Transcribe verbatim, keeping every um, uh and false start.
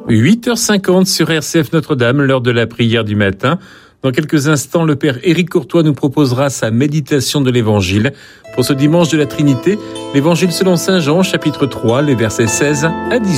huit heures cinquante sur R C F Notre-Dame, l'heure de la prière du matin. Dans quelques instants, le Père Éric Courtois nous proposera sa méditation de l'Évangile. Pour ce dimanche de la Trinité, l'Évangile selon saint Jean, chapitre trois, les versets seize à dix-huit.